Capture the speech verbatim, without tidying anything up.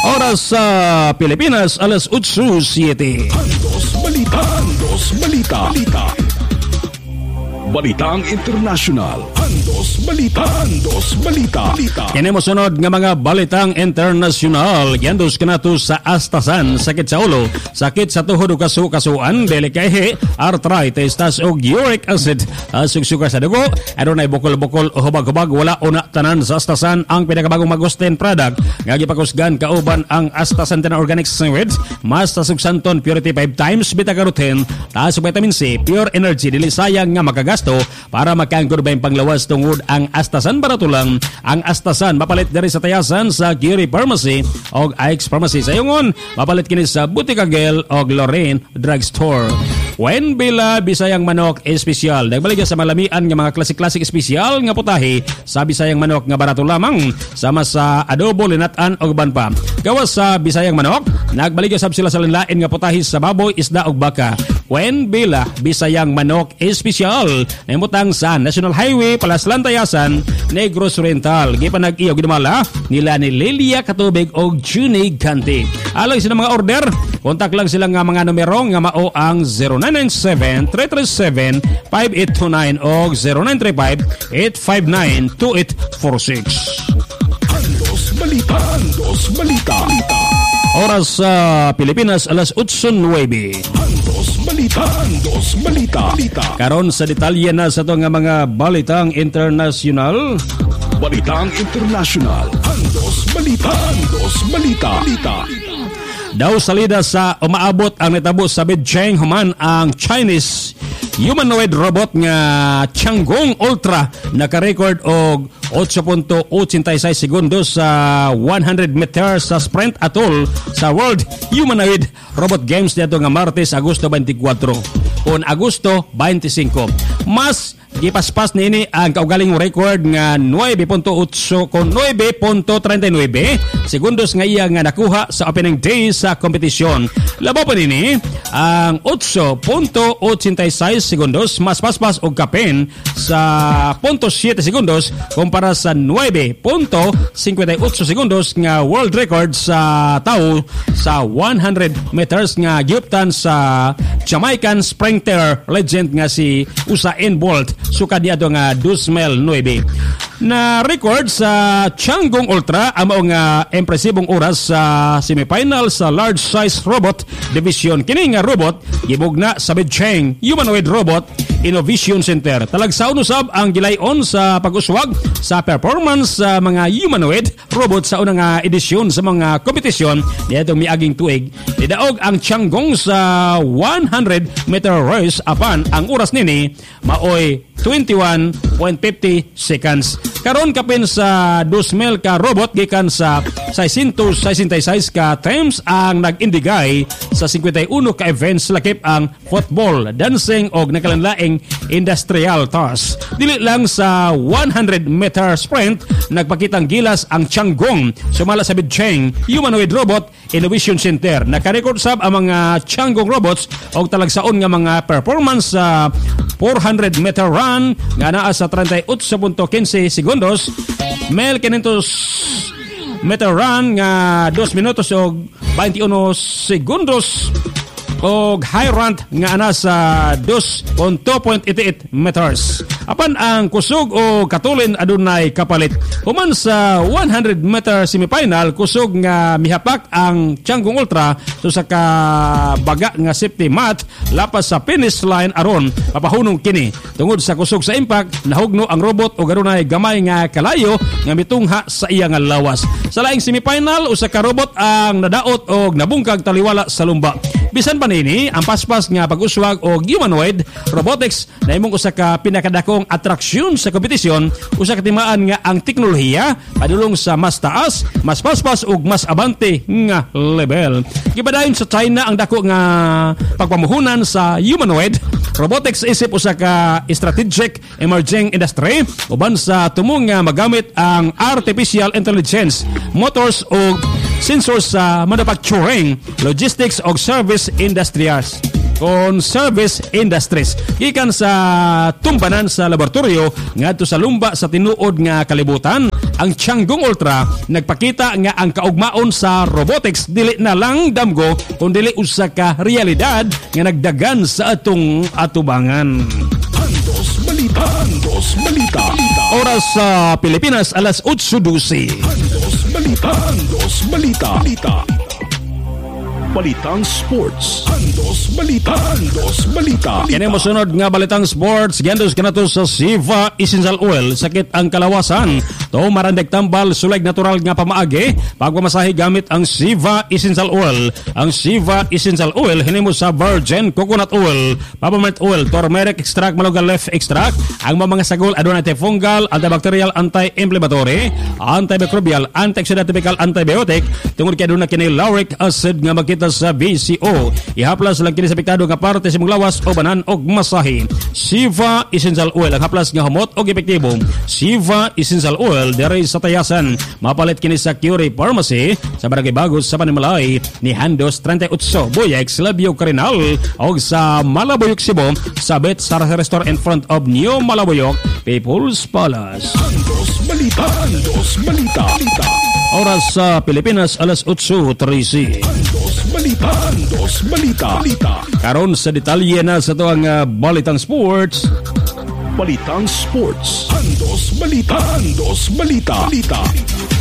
Oras sa Pilipinas, alas eight siete. Andos Balita. Andos Balita. Balita. Balitang Internasyonal. Andos Balita. Andos Balita. Balita. Kini mo sunod nga mga balitang internasyonal. Yandos ka na to sa astasan, sakit sa ulo, sakit sa tuhod o kasu-kasuan, delikaihe, arthritis, tas o uric acid, sugar sa dugo, adunay bukol-bukol o hubag-hubag, wala una tanan sa astasan ang pinakabagong Magustin product. Nga gipakusgan kauban ang astasan na organic sewage, mas tasugsanton purity five times beta-carotene, tas vitamin C, pure energy, dili sayang nga makagas para makangkod ba yung panglawas tungod ang astasan barato lang. Ang astasan mapalit dari sa tayasan sa Curie Pharmacy o Ike's Pharmacy sa Yungon, mapalit kini sa Butikagel o Lorraine Drugstore. When bila Bisayang manok espesyal, nagbalik sa malamian nga mga klasik-klasik espesyal nga putahe sa Bisayang manok nga barato lamang sama sa adobo, linatan o uban pa. Gawas sa Bisayang manok, nagbalik sab sila sa linlain nga putahe sa baboy, isda o baka. When bila Bisayang manok espesyal, naimutang sa National Highway, Palaslan Tayasan, Negros Oriental. Gipanag-iyo ginamala nila ni Lilia Katubig o Junie Ganti. Alay sa mga order, kontak lang sila nga mga numero nga mao ang zero nine nine seven, three three seven, five eight two nine o zero nine three five, eight five nine, two eight four six. Andos Balita. Andos Balita. Balita. Oras sa Pilipinas, alas eight nueve. Andos Balita. Andos Balita. Balita. Karon sa detalye na sa to nga mga balitang internasyonal. Balitang internasyonal. Andos Balita. Andos Balita. Balita. Daw salida sa umaabot ang natabo sa Beijing human ang Chinese humanoid robot nga Tiangong Ultra naka-record og eight point eight six segundos sa one hundred meters sa sprint atol sa World Humanoid Robot Games dito nga Martes, Agosto twenty-four on Agosto twenty-five. Mas gipaspas nini ang kaugaling record nga nine point eight kon nine point thirty-nine segundos nga iya nga nakuha sa opening day sa kompetisyon. Labaw pa nini ang eight point eight six segundos, mas paspas og kapin sa zero point seven segundos kumpara sa nine point five eight segundos nga world record sa tao sa one hundred meters nga giuptan sa Jamaican sprinter legend nga si Usain Bolt suka diadto nga two thousand nine. Na record sa Tiangong Ultra ang mao nga impresibong oras sa semifinal sa large size robot division. Kini nga robot gibugna sa Beijing Humanoid Robot Innovation Center. Talagsaon usab ang gilayon sa pag-uswag sa performance sa mga humanoid robot sa unang nga edisyon sa mga kompetisyon dito miaging tuig. Idaog ang Tiangong sa one hundred meter race apan ang oras nini maoy twenty-one point five zero seconds. Karon kapin sa two thousand ka robot gikan sa six hundred sixty-six ka times ang nag-indigay sa fifty-one ka events lakip ang football, dancing og nakalanlaing industrial task. Dili lang sa one hundred meter sprint nagpakitang gilas ang Tiangong sumala sa Beijing Humanoid Robot Innovation Center. Naka-record sab ang mga Tiangong robots og talagsaon nga mga performance sa four hundred meter run nga naa sa thirty-eight point one five segundos, male quinientos meter run nga two minutos og twenty-one segundos og high run nga ana sa two point eight eight meters. Apan ang kusog o katulin adunay kapalit. Human sa one hundred meter semifinal, kusog nga mihapak ang Tiangong Ultra so sa kabaga nga safety mat lapas sa finish line aron papahunong kini. Tungod sa kusog sa impact, nahugno ang robot o adunay gamay nga kalayo nga mitungha sa iya nga lawas. Sa laing semifinal, usa ka robot ang nadaot og nabungkag taliwala sa lumba. Bisan pa nini, ang paspas nga pag-uswag o humanoid robotics na imong usa ka pinakadakong atraksyon sa kompetisyon, usa ka timaan nga ang teknolohiya padulong sa mas taas, mas paspas ug mas abante nga level. Gibadayon sa China ang dako nga pagpamuhunan sa humanoid robotics isip usa ka strategic emerging industry uban sa tumong nga magamit ang artificial intelligence, motors o sensors sa manufacturing, logistics o service industries. Kon service industries gikan sa tumbanan sa laboratorio ngadto sa lumba sa tinuod nga kalibutan ang Tiangong Ultra nagpakita nga ang kaugmaon sa robotics dili na lang damgo kundi usa ka realidad nga nagdagan sa atong atubangan. Andos Balita. Andos Balita. Oras sa Pilipinas, alas otso dose. Andos Balita. Andos Balita. Balita. Balitang Sports. Andos Balita. Andos Balita. Kini mo sunod nga balitang sports, gandos kanato sa Siva Essential Oil, sakit ang kalawasan. To marandag tambal, sulag natural nga pamaagi, pagmamasahe gamit ang Siva Essential Oil. Ang Siva Essential Oil hinimo sa virgin coconut oil, peppermint oil, turmeric extract, malugal leaf extract. Ang mga sagol aduna antifungal, antibacterial, anti-inflammatory, antimicrobial, antioxidant, antibiotic. Tungod kay aduna kini lauric acid nga makita sa B C O. Ihaplas lang kini sa apektado nga parte sa imong lawas o banan og masahe. Siva Essential Oil ang haplas nga humot og epektibo. Siva Essential Oil diri sa Tayasan. Mapalit kini sa Curie Pharmacy sa Barangay Bagos sa Panimalay ni Handos thirty-eight Boyex Labio Carinal og sa Malaboyok Cebu sa Bet Sara Restaurant in front of New Malaboyok People's Palace. Andos Balita. Andos Balita. Balita. Oras sa Pilipinas, alas otso trese. Andos Balita. Andos Balita. Balita. Karon sa detalye na sa to ang uh, balitang sports. Balitang Sports. Andos Balita. Andos Balita. Balita.